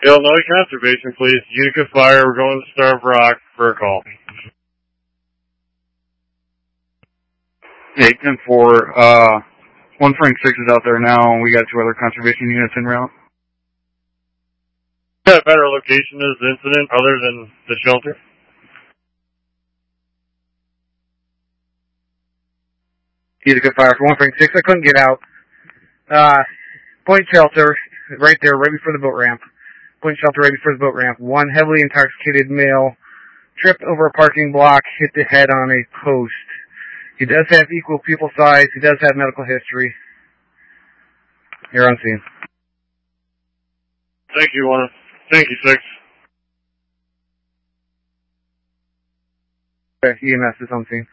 Illinois Conservation, please. Utica Fire, we're going to Starved Rock for a call. 8-10-4, 1 Frank 6 is out there now, and we got 2 other conservation units en route. Got a better location of this incident other than the shelter? Utica Fire for 1 Frank 6, I couldn't get out. Point shelter, right there, right before the boat ramp. Point shelter right before the boat ramp. 1 heavily intoxicated male tripped over a parking block, hit the head on a post. He does have equal pupil size. He does have medical history. You're on scene. Thank you, 1. Thank you, 6. Okay, EMS is on scene.